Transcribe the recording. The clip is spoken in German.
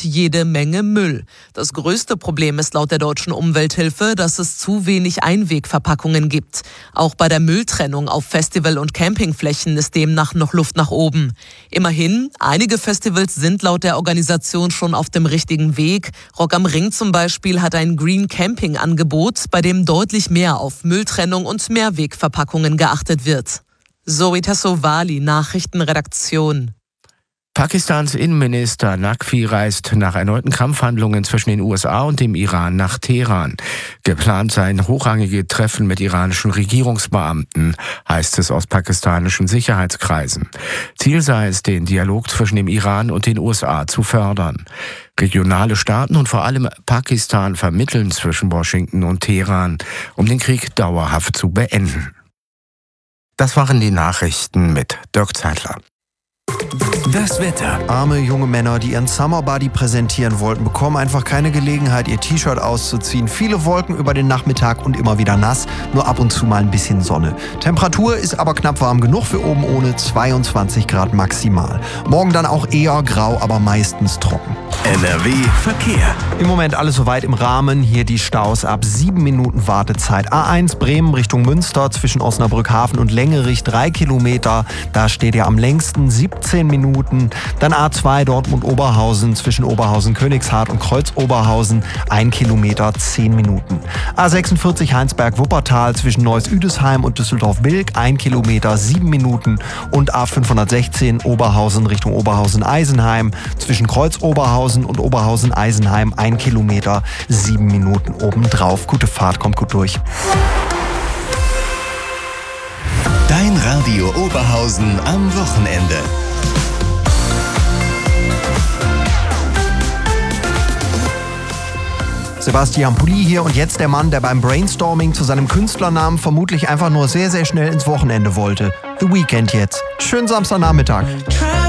jede Menge Müll. Das größte Problem ist laut der Deutschen Umwelthilfe, dass es zu wenig Einwegverpackungen gibt. Auch bei der Mülltrennung auf Festival- und Campingflächen ist demnach noch Luft nach oben. Immerhin, einige Festivals sind laut der Organisation schon auf dem richtigen Weg. Rock am Ring zum Beispiel hat ein Green Camping Angebot, bei dem deutlich mehr auf Mülltrennung und Mehrwegverpackungen geachtet wird. Zoe Tassovali, Nachrichtenredaktion. Pakistans Innenminister Naqvi reist nach erneuten Kampfhandlungen zwischen den USA und dem Iran nach Teheran. Geplant seien hochrangige Treffen mit iranischen Regierungsbeamten, heißt es aus pakistanischen Sicherheitskreisen. Ziel sei es, den Dialog zwischen dem Iran und den USA zu fördern. Regionale Staaten und vor allem Pakistan vermitteln zwischen Washington und Teheran, um den Krieg dauerhaft zu beenden. Das waren die Nachrichten mit Dirk Zeitler. Das Wetter. Arme junge Männer, die ihren Summer Body präsentieren wollten, bekommen einfach keine Gelegenheit, ihr T-Shirt auszuziehen. Viele Wolken über den Nachmittag und immer wieder nass, nur ab und zu mal ein bisschen Sonne. Temperatur ist aber knapp warm genug für oben ohne, 22 Grad maximal. Morgen dann auch eher grau, aber meistens trocken. NRW Verkehr. Im Moment alles soweit im Rahmen. Hier die Staus ab 7 Minuten Wartezeit. A1 Bremen Richtung Münster zwischen Osnabrück Hafen und Längerich 3 Kilometer. Da steht ihr am längsten 17 Minuten. Dann A2 Dortmund Oberhausen zwischen Oberhausen Königshardt und Kreuz Oberhausen 1 Kilometer 10 Minuten. A46 Heinsberg Wuppertal zwischen Neuss Üdesheim und Düsseldorf Bilk 1 Kilometer 7 Minuten. Und A516 Oberhausen Richtung Oberhausen Eisenheim zwischen Kreuz Oberhausen und Oberhausen Eisenheim 1 Kilometer 7 Minuten obendrauf. Gute Fahrt, kommt gut durch. Dein Radio Oberhausen am Wochenende. Sebastian Pulli hier und jetzt der Mann, der beim Brainstorming zu seinem Künstlernamen vermutlich einfach nur sehr, sehr schnell ins Wochenende wollte. The Weeknd jetzt. Schönen Samstagnachmittag.